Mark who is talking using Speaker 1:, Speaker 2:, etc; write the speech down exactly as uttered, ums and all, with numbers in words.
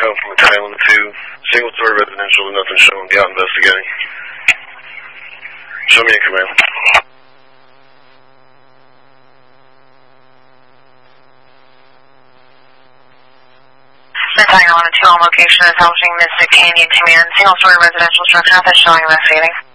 Speaker 1: home from the tail of the two. Single story residential with nothing showing. Be out investigating. Show me a command.
Speaker 2: Tiger one and two on location is Elgin Mystic Canyon Command. Single story residential structure, nothing showing, investigating.